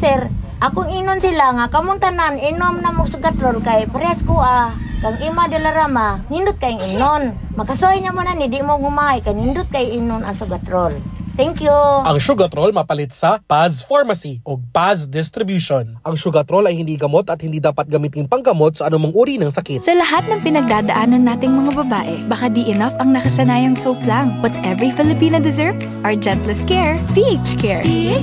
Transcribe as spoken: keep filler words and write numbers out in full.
sir, akong inon sila nga kamong tanan inom na mo sugatrol kay pares ko ah. Kang ima de la rama, nindot kay inon. Makasoy niya mo na ni di mo gumay kay nindot kay inon ang sugatrol. Thank you. Ang Sugatrol mapalit sa Paz Pharmacy o Paz Distribution. Ang Sugatrol ay hindi gamot at hindi dapat gamitin panggamot sa anumang uri ng sakit. Sa lahat ng pinagdadaanan nating mga babae, baka di enough ang nakasanayang soap lang. What every Filipina deserves, our gentlest care, P H Care.